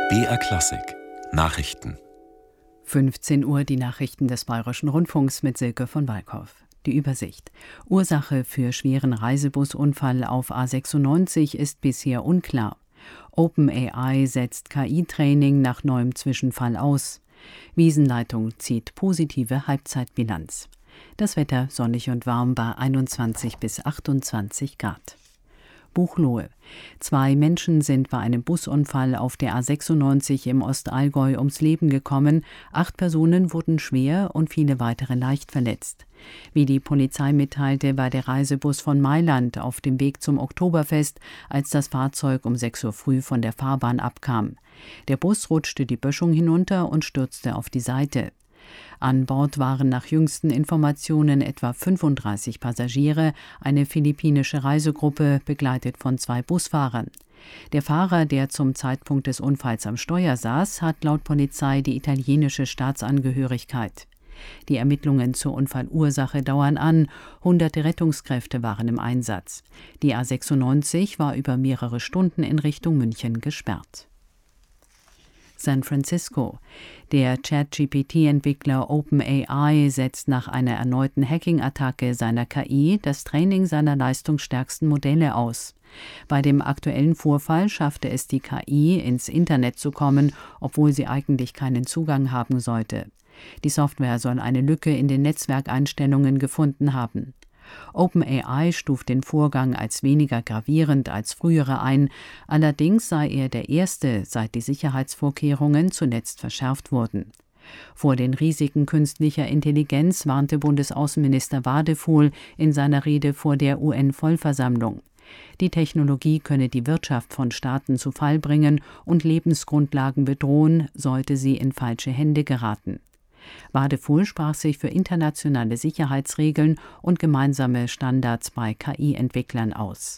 BR Klassik Nachrichten. 15 Uhr die Nachrichten des Bayerischen Rundfunks mit Silke von Walkhoff. Die Übersicht. Ursache für schweren Reisebusunfall auf A96 ist bisher unklar. OpenAI setzt KI-Training nach neuem Zwischenfall aus. Wiesenleitung zieht positive Halbzeitbilanz. Das Wetter sonnig und warm bei 21 bis 28 Grad. Buchloe. 2 Menschen sind bei einem Busunfall auf der A96 im Ostallgäu ums Leben gekommen. 8 Personen wurden schwer und viele weitere leicht verletzt. Wie die Polizei mitteilte, war der Reisebus von Mailand auf dem Weg zum Oktoberfest, als das Fahrzeug um 6 Uhr früh von der Fahrbahn abkam. Der Bus rutschte die Böschung hinunter und stürzte auf die Seite. An Bord waren nach jüngsten Informationen etwa 35 Passagiere, eine philippinische Reisegruppe, begleitet von 2 Busfahrern. Der Fahrer, der zum Zeitpunkt des Unfalls am Steuer saß, hat laut Polizei die italienische Staatsangehörigkeit. Die Ermittlungen zur Unfallursache dauern an. Hunderte Rettungskräfte waren im Einsatz. Die A96 war über mehrere Stunden in Richtung München gesperrt. San Francisco. Der ChatGPT-Entwickler OpenAI setzt nach einer erneuten Hacking-Attacke seiner KI das Training seiner leistungsstärksten Modelle aus. Bei dem aktuellen Vorfall schaffte es die KI, ins Internet zu kommen, obwohl sie eigentlich keinen Zugang haben sollte. Die Software soll eine Lücke in den Netzwerkeinstellungen gefunden haben. OpenAI stuft den Vorgang als weniger gravierend als frühere ein, allerdings sei er der erste, seit die Sicherheitsvorkehrungen zuletzt verschärft wurden. Vor den Risiken künstlicher Intelligenz warnte Bundesaußenminister Wadefuhl in seiner Rede vor der UN-Vollversammlung. Die Technologie könne die Wirtschaft von Staaten zu Fall bringen und Lebensgrundlagen bedrohen, sollte sie in falsche Hände geraten. Wadefuhl sprach sich für internationale Sicherheitsregeln und gemeinsame Standards bei KI-Entwicklern aus.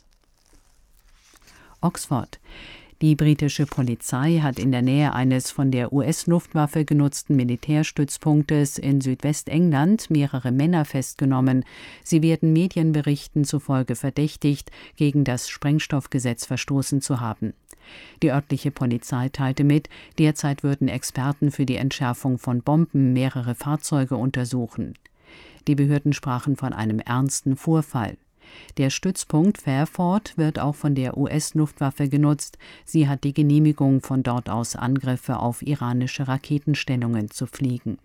Oxford. Die britische Polizei hat in der Nähe eines von der US-Luftwaffe genutzten Militärstützpunktes in Südwestengland mehrere Männer festgenommen. Sie werden Medienberichten zufolge verdächtigt, gegen das Sprengstoffgesetz verstoßen zu haben. Die örtliche Polizei teilte mit, derzeit würden Experten für die Entschärfung von Bomben mehrere Fahrzeuge untersuchen. Die Behörden sprachen von einem ernsten Vorfall. Der Stützpunkt Fairford wird auch von der US-Luftwaffe genutzt. Sie hat die Genehmigung, von dort aus Angriffe auf iranische Raketenstellungen zu fliegen.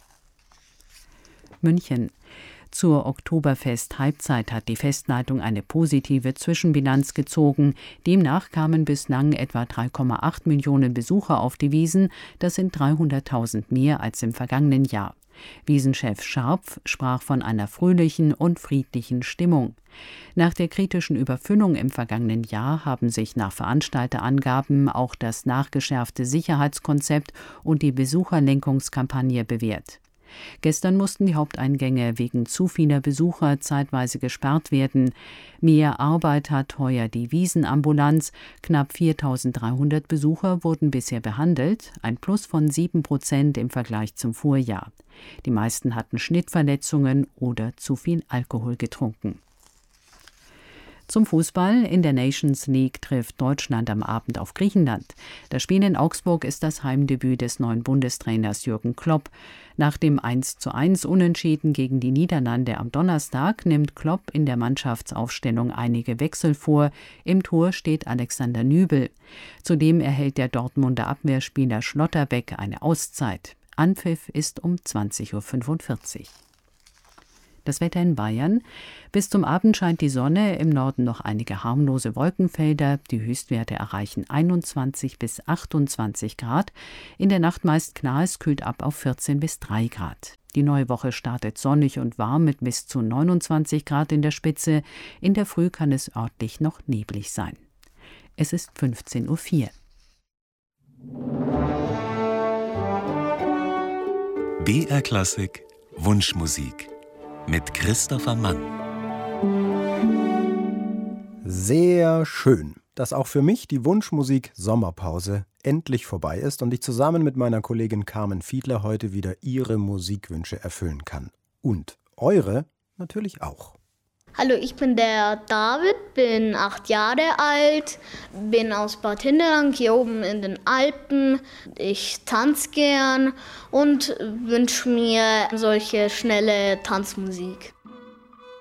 München. Zur Oktoberfest-Halbzeit hat die Festleitung eine positive Zwischenbilanz gezogen. Demnach kamen bislang etwa 3,8 Millionen Besucher auf die Wiesn. Das sind 300.000 mehr als im vergangenen Jahr. Wiesenchef Scharpf sprach von einer fröhlichen und friedlichen Stimmung. Nach der kritischen Überfüllung im vergangenen Jahr haben sich nach Veranstalterangaben auch das nachgeschärfte Sicherheitskonzept und die Besucherlenkungskampagne bewährt. Gestern mussten die Haupteingänge wegen zu vieler Besucher zeitweise gesperrt werden. Mehr Arbeit hat heuer die Wiesenambulanz. Knapp 4.300 Besucher wurden bisher behandelt, ein Plus von 7% im Vergleich zum Vorjahr. Die meisten hatten Schnittverletzungen oder zu viel Alkohol getrunken. Zum Fußball. In der Nations League trifft Deutschland am Abend auf Griechenland. Das Spiel in Augsburg ist das Heimdebüt des neuen Bundestrainers Jürgen Klopp. Nach dem 1:1 Unentschieden gegen die Niederlande am Donnerstag nimmt Klopp in der Mannschaftsaufstellung einige Wechsel vor. Im Tor steht Alexander Nübel. Zudem erhält der Dortmunder Abwehrspieler Schlotterbeck eine Auszeit. Anpfiff ist um 20:45 Uhr. Das Wetter in Bayern. Bis zum Abend scheint die Sonne, im Norden noch einige harmlose Wolkenfelder. Die Höchstwerte erreichen 21 bis 28 Grad. In der Nacht meist klar, es kühlt ab auf 14 bis 3 Grad. Die neue Woche startet sonnig und warm mit bis zu 29 Grad in der Spitze. In der Früh kann es örtlich noch neblig sein. Es ist 15:04 Uhr. BR Klassik Wunschmusik mit Christopher Mann. Sehr schön, dass auch für mich die Wunschmusik Sommerpause endlich vorbei ist und ich zusammen mit meiner Kollegin Carmen Fiedler heute wieder ihre Musikwünsche erfüllen kann. Und eure natürlich auch. Hallo, ich bin der David, bin 8 Jahre alt, bin aus Bad Hindelang, hier oben in den Alpen. Ich tanze gern und wünsche mir solche schnelle Tanzmusik.